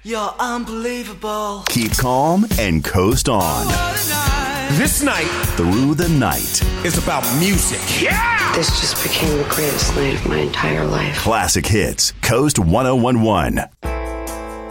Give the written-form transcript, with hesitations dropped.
You're unbelievable. Keep calm and coast on. This night Through the night. is about music. Yeah! This just became the greatest night of my entire life. Classic hits. Coast 1011.